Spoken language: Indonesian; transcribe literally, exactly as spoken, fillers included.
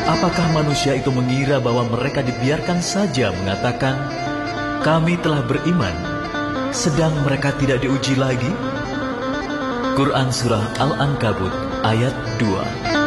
Apakah manusia itu mengira bahwa mereka dibiarkan saja mengatakan, "Kami telah beriman," sedang mereka tidak diuji lagi? Quran Surah Al-Ankabut ayat dua.